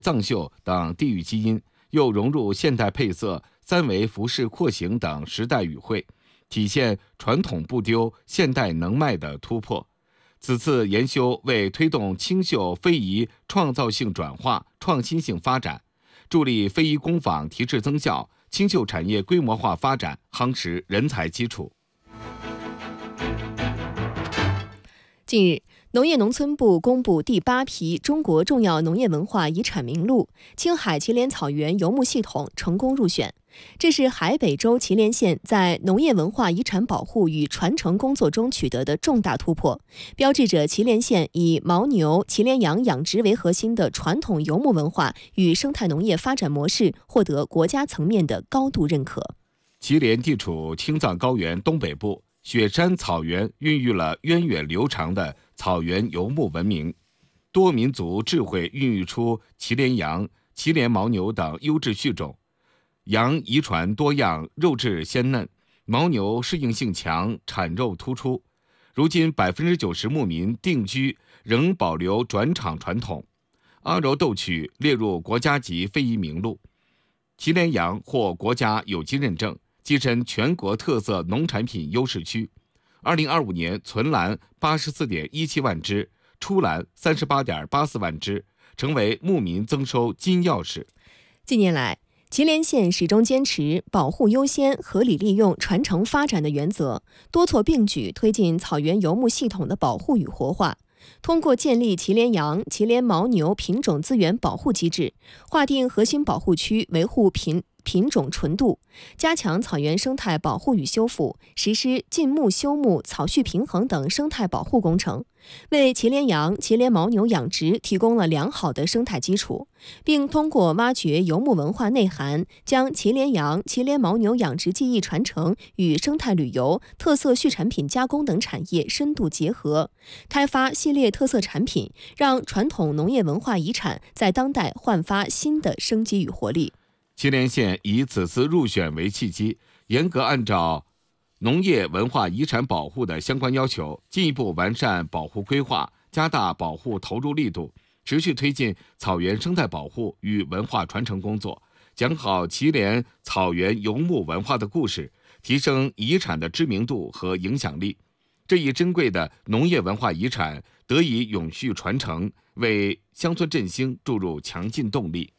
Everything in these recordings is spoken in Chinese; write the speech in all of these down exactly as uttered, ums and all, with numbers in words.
藏绣等地域基因，又融入现代配色、三维服饰廓形等时代语汇，体现传统不丢、现代能卖的突破。此次研修为推动青绣非遗创造性转化、创新性发展，助力非遗工坊提质增效、青绣产业规模化发展夯实人才基础。 近日，农业农村部公布第八批中国重要农业文化遗产名录，青海祁连草原游牧系统成功入选。这是海北州祁连县在农业文化遗产保护与传承工作中取得的重大突破，标志着祁连县以牦牛、祁连羊养殖为核心的传统游牧文化与生态农业发展模式获得国家层面的高度认可。 祁连地处青藏高原东北部，雪山草原孕育了源远流长的草原游牧文明，多民族智慧孕育出祁连羊、祁连牦牛等优质畜种。羊遗传多样，肉质鲜嫩；牦牛适应性强，产肉突出。如今百分之九十牧民定居，仍保留转场传统。阿柔斗曲列入国家级非遗名录。祁连羊获国家有机认证，跻身全国特色农产品优势区。二零二五年存栏八十四点一七万只，出栏三十八点八四万只，成为牧民增收金钥匙。 近年来，祁连县始终坚持保护优先、合理利用、传承发展的原则，多措并举推进草原游牧系统的保护与活化。通过建立祁连羊、祁连牦牛品种资源保护机制，划定核心保护区，维护品品种纯度，加强草原生态保护与修复，实施禁牧休牧、草畜平衡等生态保护工程，为祁连羊、祁连牦牛养殖提供了良好的生态基础，并通过挖掘游牧文化内涵，将祁连羊、祁连牦牛养殖技艺传承与生态旅游、特色畜产品加工等产业深度结合，开发系列特色产品，让传统农业文化遗产在当代焕发新的生机与活力。 祁连县以此次入选为契机，严格按照农业文化遗产保护的相关要求，进一步完善保护规划，加大保护投入力度，持续推进草原生态保护与文化传承工作，讲好祁连草原游牧文化的故事，提升遗产的知名度和影响力。这一珍贵的农业文化遗产得以永续传承，为乡村振兴注入强劲动力。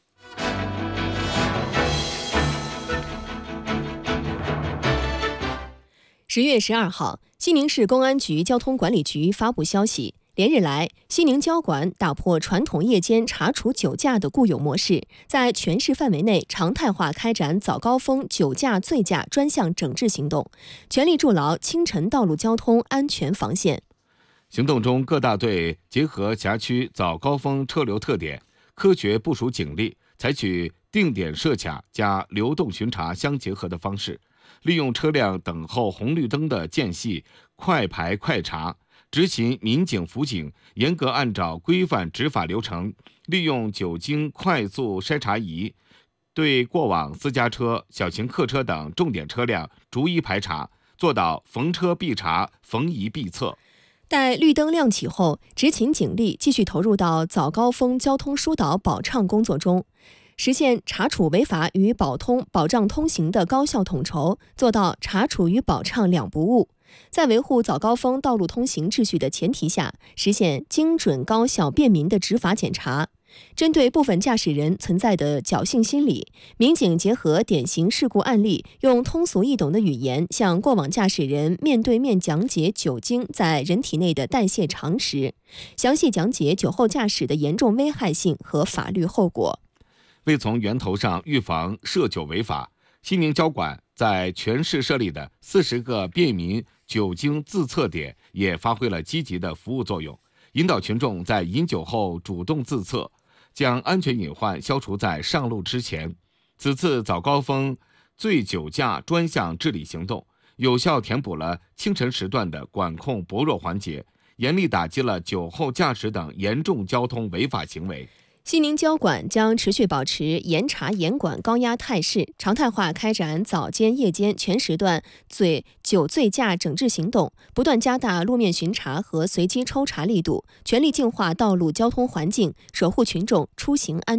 十月十二号，西宁市公安局交通管理局发布消息，连日来，西宁交管打破传统夜间查处酒驾的固有模式，在全市范围内常态化开展早高峰酒驾醉驾专项整治行动，全力筑牢清晨道路交通安全防线。 行动中，各大队结合辖区早高峰车流特点，科学部署警力，采取定点设卡加流动巡查相结合的方式，利用车辆等候红绿灯的间隙快排快查，执勤民警辅警严格按照规范执法流程，利用酒精快速筛查仪对过往私家车、小型客车等重点车辆逐一排查，做到逢车必查、逢疑必测。 待绿灯亮起后，执勤警力继续投入到早高峰交通疏导保畅工作中，实现查处违法与保通保障通行的高效统筹，做到查处与保畅两不误。在维护早高峰道路通行秩序的前提下，实现精准、高效、便民的执法检查。针对部分驾驶人存在的侥幸心理，民警结合典型事故案例，用通俗易懂的语言向过往驾驶人面对面讲解酒精在人体内的代谢常识，详细讲解酒后驾驶的严重危害性和法律后果。 为从源头上预防涉酒违法，西宁交管在全市设立的四十个便民酒精自测点也发挥了积极的服务作用，引导群众在饮酒后主动自测，将安全隐患消除在上路之前。此次早高峰醉酒驾专项治理行动，有效填补了清晨时段的管控薄弱环节，严厉打击了酒后驾驶等严重交通违法行为。 西宁交管将持续保持严查严管高压态势，常态化开展早间、夜间全时段醉酒醉驾整治行动，不断加大路面巡查和随机抽查力度，全力净化道路交通环境，守护群众出行安全。